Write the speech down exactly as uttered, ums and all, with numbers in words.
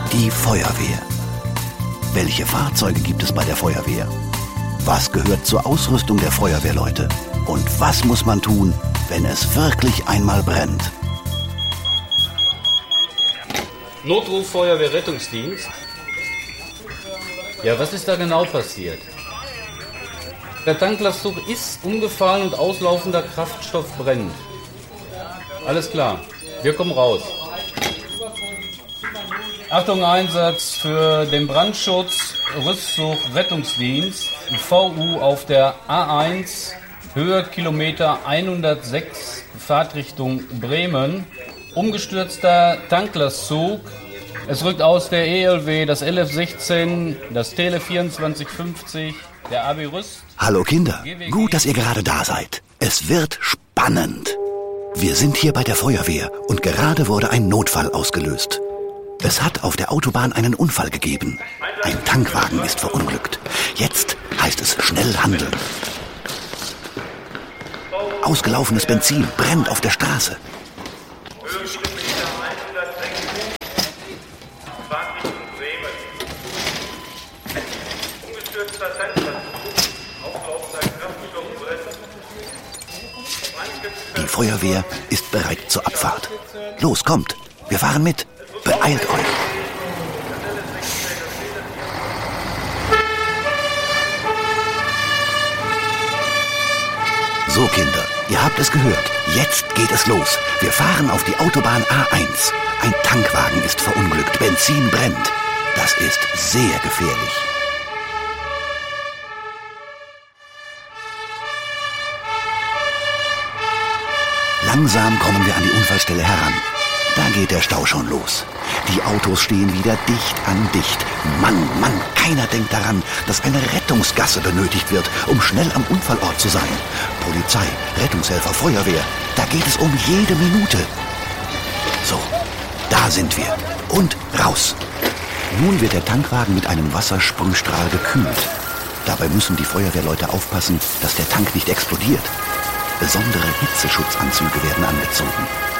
Die Feuerwehr. Welche Fahrzeuge gibt es bei der Feuerwehr? Was gehört zur Ausrüstung der Feuerwehrleute? Und was muss man tun, wenn es wirklich einmal brennt? Notruf Feuerwehr Rettungsdienst. Ja, was ist da genau passiert? Der Tanklastzug ist umgefallen und auslaufender Kraftstoff brennt. Alles klar, wir kommen raus. Achtung, Einsatz für den Brandschutz, Rüstzug, Rettungsdienst, V U auf der A eins, Höhe Kilometer hundertsechs, Fahrtrichtung Bremen. Umgestürzter Tanklastzug. Es rückt aus der E L W, das L F sechzehn, das Tele vierundzwanzig fünfzig, der A B Rüst. Hallo Kinder, gut, dass ihr gerade da seid. Es wird spannend. Wir sind hier bei der Feuerwehr und gerade wurde ein Notfall ausgelöst. Es hat auf der Autobahn einen Unfall gegeben. Ein Tankwagen ist verunglückt. Jetzt heißt es schnell handeln. Ausgelaufenes Benzin brennt auf der Straße. Die Feuerwehr ist bereit zur Abfahrt. Los, kommt, wir fahren mit. Beeilt euch. So, Kinder, ihr habt es gehört. Jetzt geht es los. Wir fahren auf die Autobahn A eins. Ein Tankwagen ist verunglückt. Benzin brennt. Das ist sehr gefährlich. Langsam kommen wir an die Unfallstelle heran. Da geht der Stau schon los. Die Autos stehen wieder dicht an dicht. Mann, Mann, keiner denkt daran, dass eine Rettungsgasse benötigt wird, um schnell am Unfallort zu sein. Polizei, Rettungshelfer, Feuerwehr, da geht es um jede Minute. So, da sind wir. Und raus. Nun wird der Tankwagen mit einem Wassersprühstrahl gekühlt. Dabei müssen die Feuerwehrleute aufpassen, dass der Tank nicht explodiert. Besondere Hitzeschutzanzüge werden angezogen.